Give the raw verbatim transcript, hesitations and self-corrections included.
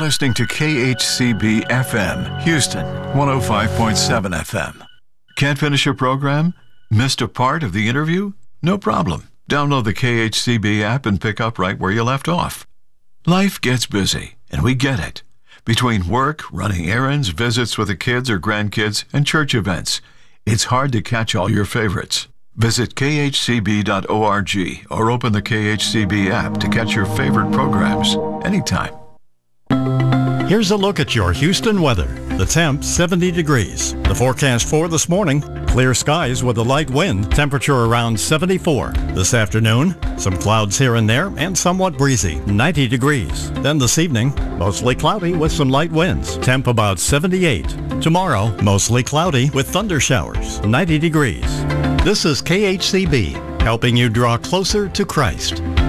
listening to K H C B F M, Houston, one oh five point seven F M. Can't finish your program? Missed a part of the interview? No problem. Download the K H C B app and pick up right where you left off. Life gets busy, and we get it. Between work, running errands, visits with the kids or grandkids, and church events, it's hard to catch all your favorites. Visit K H C B dot org or open the K H C B app to catch your favorite programs anytime. Here's a look at your Houston weather. The temp, seventy degrees. The forecast for this morning, clear skies with a light wind, temperature around seventy-four. This afternoon, some clouds here and there and somewhat breezy, ninety degrees. Then this evening, mostly cloudy with some light winds, temp about seventy-eight. Tomorrow, mostly cloudy with thunder showers, ninety degrees. This is K H C B, helping you draw closer to Christ.